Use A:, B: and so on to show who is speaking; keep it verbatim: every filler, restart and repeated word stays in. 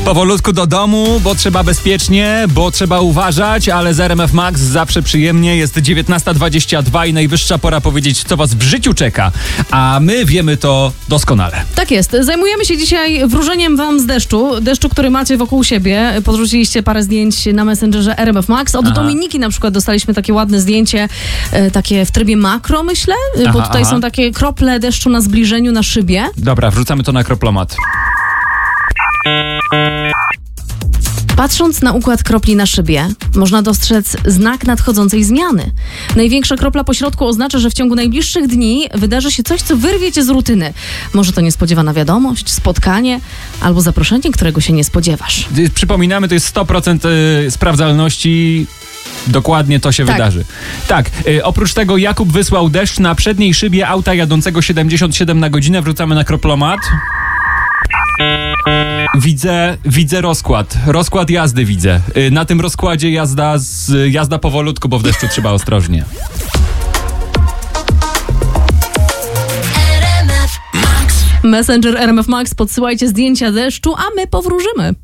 A: Powolutku do domu, bo trzeba bezpiecznie, bo trzeba uważać, ale z R M F Max zawsze przyjemnie. Jest dziewiętnasta dwadzieścia dwa i najwyższa pora powiedzieć, co was w życiu czeka. A my wiemy to doskonale.
B: Tak jest. Zajmujemy się dzisiaj wróżeniem wam z deszczu. Deszczu, który macie wokół siebie. Podrzuciliście parę zdjęć na Messengerze R M F Max. Od aha. Dominiki na przykład dostaliśmy takie ładne zdjęcie, e, takie w trybie makro, myślę, aha, bo tutaj aha. są takie krople deszczu na zbliżeniu na szybie.
A: Dobra, wrzucamy to na kroplomat.
B: Patrząc na układ kropli na szybie, można dostrzec znak nadchodzącej zmiany. Największa kropla pośrodku oznacza, że w ciągu najbliższych dni wydarzy się coś, co wyrwie cię z rutyny. Może to niespodziewana wiadomość, spotkanie albo zaproszenie, którego się nie spodziewasz.
A: Przypominamy, to jest sto procent sprawdzalności. Dokładnie to się tak. wydarzy. Tak, y, oprócz tego Jakub wysłał deszcz na przedniej szybie auta jadącego siedemdziesiąt siedem na godzinę. Wrzucamy na kroplomat. Widzę, widzę rozkład. Rozkład jazdy widzę. Y, na tym rozkładzie jazda, z, jazda powolutku, bo w deszczu trzeba ostrożnie.
B: Messenger R M F Max, podsyłajcie zdjęcia deszczu, a my powróżymy.